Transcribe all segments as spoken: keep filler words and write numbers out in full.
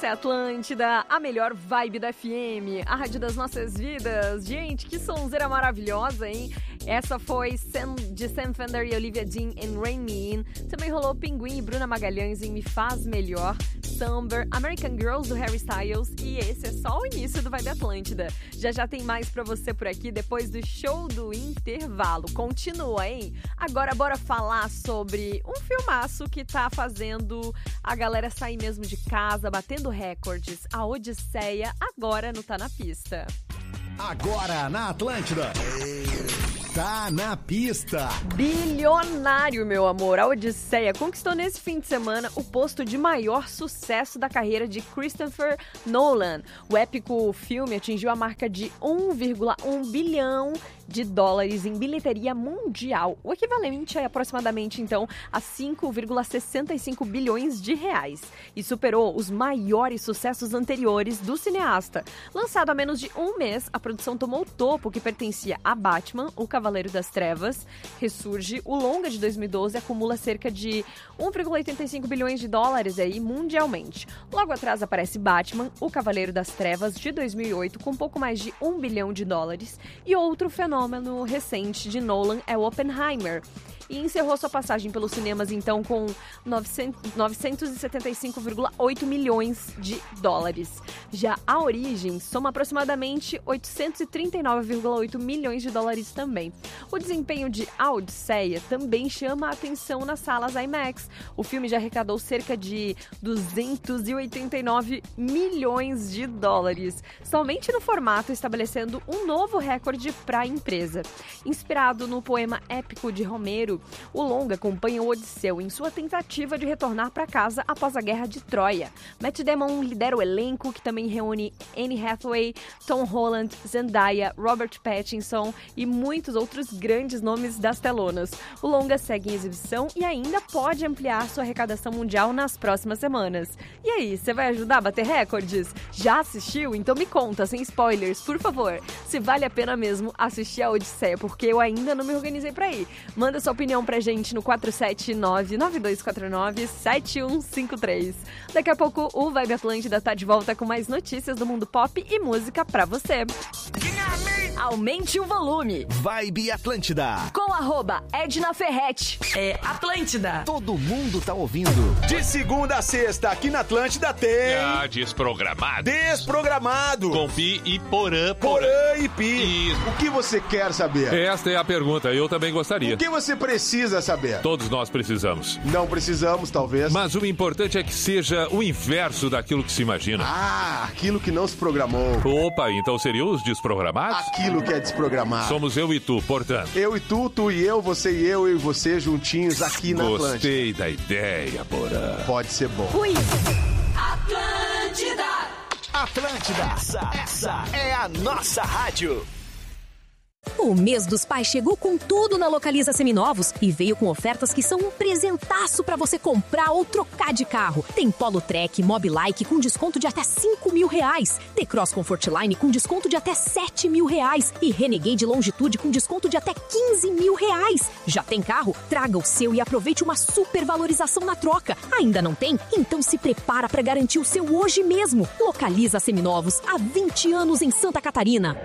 Essa é a Atlântida, a melhor vibe da F M, a rádio das nossas vidas. Gente, que sonzeira maravilhosa, hein? Essa foi Sam, de Sam Fender e Olivia Dean em Rain Me In. Também rolou Pinguim e Bruna Magalhães em Me Faz Melhor. Summer, American Girls do Harry Styles. E esse é só o início do Vibe Atlântida. Já já tem mais pra você por aqui depois do show do intervalo. Continua, hein? Agora bora falar sobre um filmaço que tá fazendo a galera sair mesmo de casa, batendo recordes. A Odisseia agora no Tá Na Pista. Agora na Atlântida. Tá na pista. Bilionário, meu amor. A Odisseia conquistou nesse fim de semana o posto de maior sucesso da carreira de Christopher Nolan. O épico filme atingiu a marca de um vírgula um bilhão de dólares em bilheteria mundial, o equivalente a aproximadamente, então, a cinco vírgula sessenta e cinco bilhões de reais, e superou os maiores sucessos anteriores do cineasta. Lançado há menos de um mês, a produção tomou o topo que pertencia a Batman, o Cavaleiro das Trevas. Ressurge, o longa de dois mil e doze acumula cerca de um vírgula oitenta e cinco bilhões de dólares aí mundialmente. Logo atrás aparece Batman, o Cavaleiro das Trevas, de dois mil e oito, com pouco mais de um bilhão de dólares, e outro fenômeno fenômeno recente de Nolan é o Oppenheimer, e encerrou sua passagem pelos cinemas então com novecentos e setenta e cinco vírgula oito milhões de dólares. Já A Origem soma aproximadamente oitocentos e trinta e nove vírgula oito milhões de dólares também. O desempenho de A Odisseia também chama a atenção nas salas IMAX. O filme já arrecadou cerca de duzentos e oitenta e nove milhões de dólares, somente no formato, estabelecendo um novo recorde para a empresa. Inspirado no poema épico de Homero, o longa acompanha o Odisseu em sua tentativa de retornar para casa após a Guerra de Troia. Matt Damon lidera o elenco, que também reúne Anne Hathaway, Tom Holland, Zendaya, Robert Pattinson e muitos outros grandes nomes das telonas. O longa segue em exibição e ainda pode ampliar sua arrecadação mundial nas próximas semanas. E aí, você vai ajudar a bater recordes? Já assistiu? Então me conta, sem spoilers, por favor, se vale a pena mesmo assistir a Odisseia, porque eu ainda não me organizei pra ir. Manda sua opinião pra gente no quatro sete nove, nove dois quatro nove, sete um cinco três. Daqui a pouco o Vibe Atlântida tá de volta com mais notícias do mundo pop e música pra você. Aumente o volume. Vibe Atlântida. Com arroba Edna Ferretti. É Atlântida. Todo mundo tá ouvindo. De segunda a sexta, aqui na Atlântida tem... Ah, desprogramado. Desprogramado. Com Pi e Porã. Porã e Pi. Isso. O que você quer saber? Esta é a pergunta, eu também gostaria. O que você precisa saber? Todos nós precisamos. Não precisamos, talvez. Mas o importante é que seja o inverso daquilo que se imagina. Ah, aquilo que não se programou. Opa, então seriam os desprogramados? Aquilo que é desprogramado. Somos eu e tu, portanto. Eu e tu, tu e eu, você e eu, eu e você juntinhos aqui na Atlântida. Gostei da ideia, Porã. Pode ser bom. Fui. Atlântida. Atlântida, essa, essa é a nossa rádio. O mês dos pais chegou com tudo na Localiza Seminovos e veio com ofertas que são um presentaço pra você comprar ou trocar de carro. Tem Polo Trek, Mobilike com desconto de até cinco mil reais. T-Cross Comfortline com desconto de até sete mil reais. E Renegade Longitude com desconto de até quinze mil reais. Já tem carro? Traga o seu e aproveite uma super valorização na troca. Ainda não tem? Então se prepara pra garantir o seu hoje mesmo. Localiza Seminovos, há vinte anos em Santa Catarina.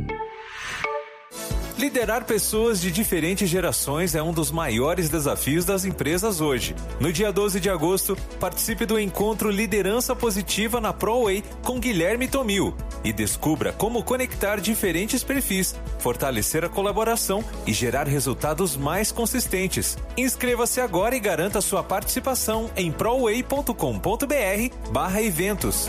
Liderar pessoas de diferentes gerações é um dos maiores desafios das empresas hoje. No dia doze de agosto, participe do encontro Liderança Positiva na ProWay com Guilherme Tomil e descubra como conectar diferentes perfis, fortalecer a colaboração e gerar resultados mais consistentes. Inscreva-se agora e garanta sua participação em proway ponto com ponto br barra eventos.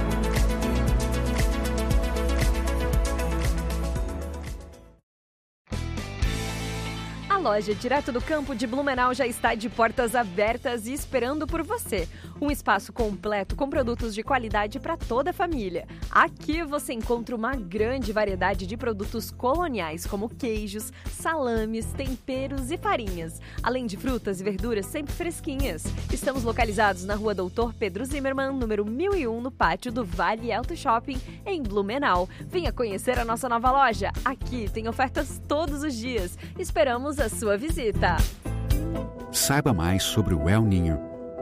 A loja Direto do Campo de Blumenau já está de portas abertas e esperando por você. Um espaço completo com produtos de qualidade para toda a família. Aqui você encontra uma grande variedade de produtos coloniais, como queijos, salames, temperos e farinhas, além de frutas e verduras sempre fresquinhas. Estamos localizados na Rua Doutor Pedro Zimmermann, número mil e um, no pátio do Vale Alto Shopping, em Blumenau. Venha conhecer a nossa nova loja. Aqui tem ofertas todos os dias. Esperamos a sua visita. Saiba mais sobre o El Niño.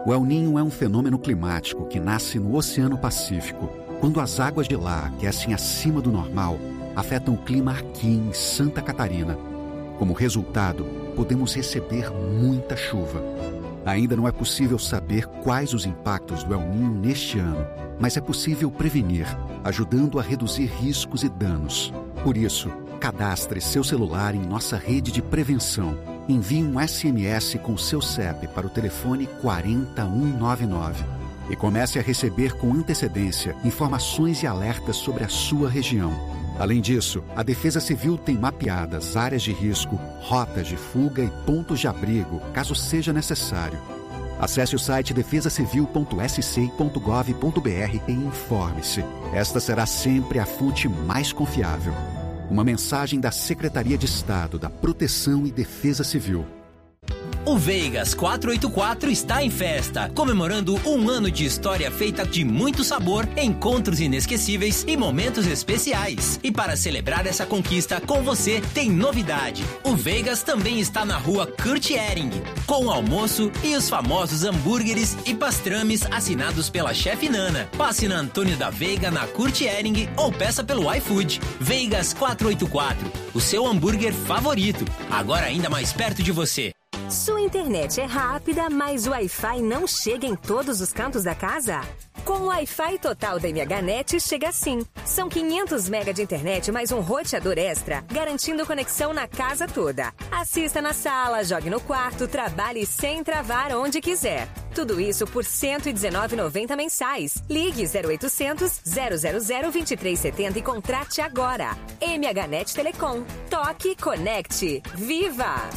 O El Niño é um fenômeno climático que nasce no Oceano Pacífico, quando as águas de lá aquecem acima do normal, afetam o clima aqui em Santa Catarina. Como resultado, podemos receber muita chuva. Ainda não é possível saber quais os impactos do El Niño neste ano, mas é possível prevenir, ajudando a reduzir riscos e danos. Por isso, cadastre seu celular em nossa rede de prevenção. Envie um S M S com seu C E P para o telefone quatro zero um nove nove e comece a receber com antecedência informações e alertas sobre a sua região. Além disso, a Defesa Civil tem mapeadas áreas de risco, rotas de fuga e pontos de abrigo, caso seja necessário. Acesse o site defesa civil ponto s c ponto gov ponto b r e informe-se. Esta será sempre a fonte mais confiável. Uma mensagem da Secretaria de Estado da Proteção e Defesa Civil. O Vegas quatrocentos e oitenta e quatro está em festa, comemorando um ano de história feita de muito sabor, encontros inesquecíveis e momentos especiais. E para celebrar essa conquista com você, tem novidade. O Vegas também está na rua Kurt Ehring, com o almoço e os famosos hambúrgueres e pastrames assinados pela chefe Nana. Passe na Antônio da Veiga, na Kurt Ehring, ou peça pelo iFood. Vegas quatrocentos e oitenta e quatro, o seu hambúrguer favorito, agora ainda mais perto de você. Sua internet é rápida, mas o Wi-Fi não chega em todos os cantos da casa? Com o Wi-Fi total da MHNet chega assim. São quinhentos megas de internet mais um roteador extra, garantindo conexão na casa toda. Assista na sala, jogue no quarto, trabalhe sem travar onde quiser. Tudo isso por cento e dezenove reais e noventa centavos mensais. Ligue zero oitocentos, zero zero zero, vinte e três setenta e contrate agora. MHNet Telecom. Toque, conecte. Viva!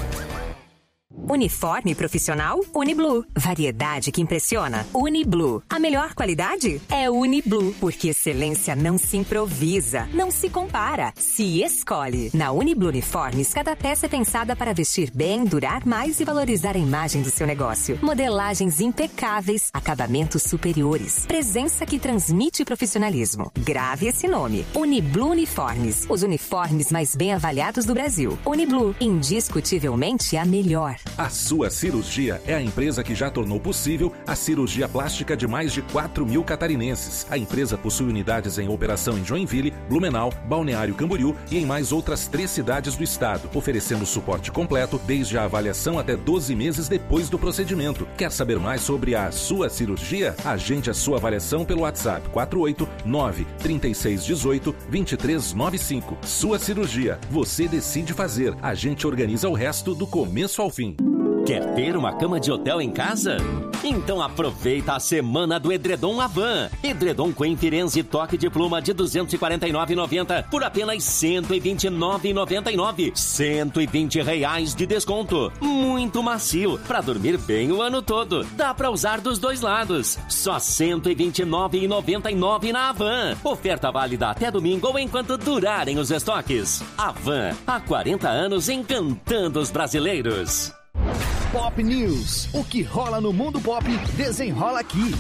Uniforme profissional? Uniblue. Variedade que impressiona? Uniblue. A melhor qualidade? É Uniblue. Porque excelência não se improvisa, não se compara, se escolhe. Na Uniblue Uniformes, cada peça é pensada para vestir bem, durar mais e valorizar a imagem do seu negócio. Modelagens impecáveis, acabamentos superiores, presença que transmite profissionalismo. Grave esse nome. Uniblue Uniformes. Os uniformes mais bem avaliados do Brasil. Uniblue. Indiscutivelmente a melhor. A Sua Cirurgia é a empresa que já tornou possível a cirurgia plástica de mais de quatro mil catarinenses. A empresa possui unidades em operação em Joinville, Blumenau, Balneário Camboriú e em mais outras três cidades do estado, oferecendo suporte completo desde a avaliação até doze meses depois do procedimento. Quer saber mais sobre a Sua Cirurgia? Agende a sua avaliação pelo WhatsApp quatro oito nove, três seis um oito, dois três nove cinco. Sua Cirurgia. Você decide fazer. A gente organiza o resto do começo ao fim. Quer ter uma cama de hotel em casa? Então aproveita a semana do Edredom Avan. Edredom Queen Firenze Toque de Pluma de duzentos e quarenta e nove reais e noventa centavos por apenas cento e vinte e nove reais e noventa e nove centavos. cento e vinte reais de desconto. Muito macio, para dormir bem o ano todo. Dá para usar dos dois lados. Só cento e vinte e nove reais e noventa e nove centavos na Avan. Oferta válida até domingo ou enquanto durarem os estoques. Avan, há quarenta anos encantando os brasileiros. Pop News. O que rola no mundo pop, desenrola aqui.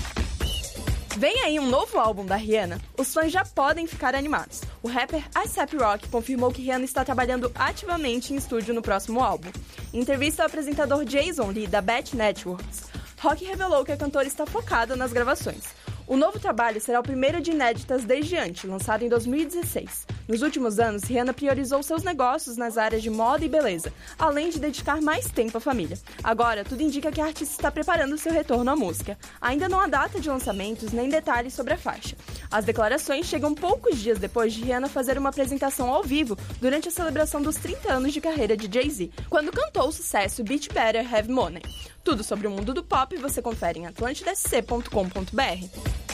Vem aí um novo álbum da Rihanna. Os fãs já podem ficar animados. O rapper A$ap Rocky confirmou que Rihanna está trabalhando ativamente em estúdio no próximo álbum. Em entrevista ao apresentador Jason Lee, da Bet Networks, Rocky revelou que a cantora está focada nas gravações. O novo trabalho será o primeiro de inéditas desde antes, lançado em dois mil e dezesseis. Nos últimos anos, Rihanna priorizou seus negócios nas áreas de moda e beleza, além de dedicar mais tempo à família. Agora, tudo indica que a artista está preparando seu retorno à música. Ainda não há data de lançamentos nem detalhes sobre a faixa. As declarações chegam poucos dias depois de Rihanna fazer uma apresentação ao vivo durante a celebração dos trinta anos de carreira de Jay-Z, quando cantou o sucesso Bitch Better Have Money. Tudo sobre o mundo do pop você confere em atlântida s c ponto com ponto b r.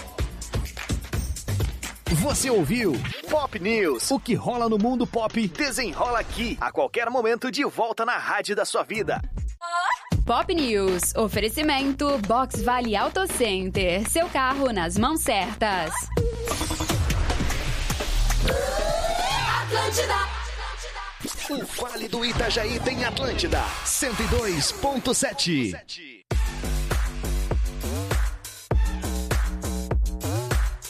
Você ouviu Pop News. O que rola no mundo pop, desenrola aqui. A qualquer momento, de volta na rádio da sua vida. Pop News. Oferecimento Box Vale Auto Center. Seu carro nas mãos certas. Atlântida. O Vale do Itajaí tem Atlântida. cento e dois ponto sete.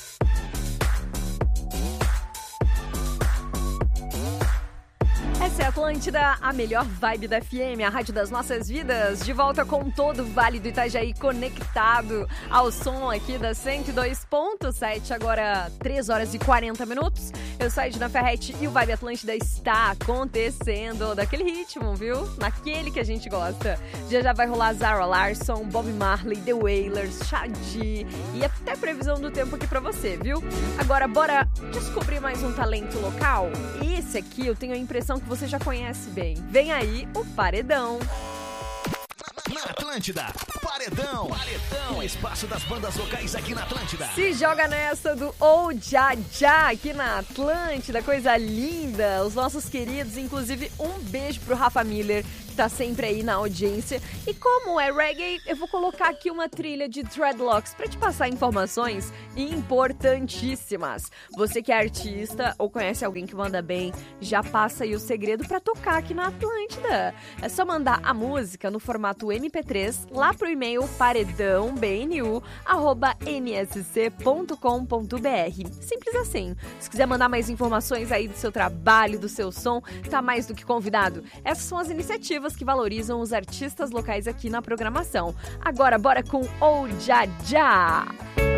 Essa é a Atlântida, a melhor vibe da F M, a rádio das nossas vidas, de volta com todo o Vale do Itajaí conectado ao som aqui da cento e dois ponto sete, agora três horas e quarenta minutos. Eu sou a Edna Ferretti e o Vibe Atlântida está acontecendo daquele ritmo, viu? Naquele que a gente gosta. Já já vai rolar Zara Larsson, Bob Marley, The Wailers, Shadi e até previsão do tempo aqui pra você, viu? Agora, bora descobrir mais um talento local? Esse aqui eu tenho a impressão que você já conhece bem. Vem aí o Paredão. Na Atlântida, Paredão. Paredão, espaço das bandas locais aqui na Atlântida. Se joga nessa do Oh Já Já aqui na Atlântida, coisa linda. Os nossos queridos, inclusive um beijo pro Rafa Miller, que tá sempre aí na audiência. E como é reggae, eu vou colocar aqui uma trilha de Dreadlocks pra te passar informações importantíssimas. Você que é artista ou conhece alguém que manda bem, já passa aí o segredo pra tocar aqui na Atlântida. É só mandar a música no formato M P três lá pro e-mail paredão b n u arroba n s c ponto com ponto b r. Simples assim. Se quiser mandar mais informações aí do seu trabalho, do seu som, tá mais do que convidado. Essas são as iniciativas que valorizam os artistas locais aqui na programação. Agora, bora com Oh Já Já!